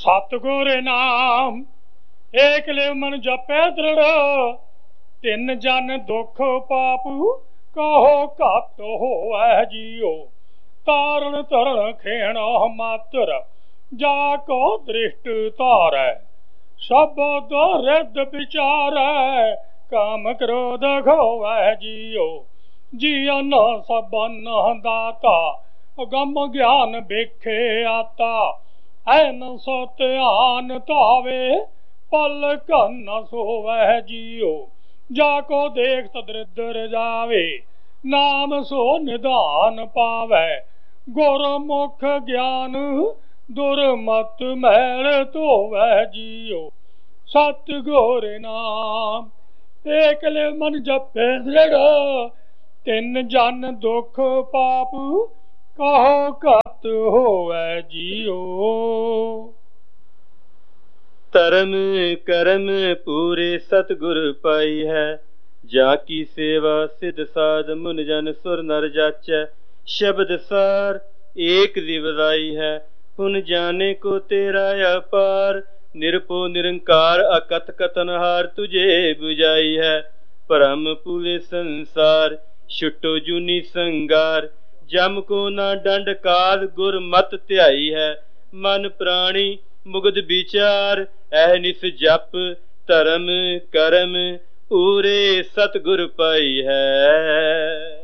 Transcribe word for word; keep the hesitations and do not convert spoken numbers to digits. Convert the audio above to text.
सतगुर नाम एक लिव मन जपे दृढ़, तिन जन दुख पाप कहो घट होवै जियो। तारण तरण खेणा मात्र जाको दृष्ट तारै, शब्द रिद विचारै काम क्रोध खोवै जियो। जियन सबन दाता गम ज्ञान बिखे आता, ऐन सत आन तावे पल कन सोवै जियो। जाको देख तदरिद्र जावे नाम सो निधान पावै, गुरमुख ज्ञान दुर्मत मैल धोवै जियो। सतगुर नाम एक लिव मन जपे दृढ़, तिन जन दुख पाप कहो घट होवै जियो। धर्म करम पूरे सतगुर पाई है, जाकी सेवा सिद्ध साध मुन जन सुर नर जाचै। शब्द सार एक दिवदाई है, पुन जाने को तेरा अपार। निरपो निरंकार अकथ कथनहार तुझे बुझाई है। परम पूरे संसार छुटो जूनी संगार, जम को ना डंड काल गुर मत ध्याई है। मन प्राणी मुग्ध विचार अहनिस जप, धर्म करम पूरे सतगुर पाई है।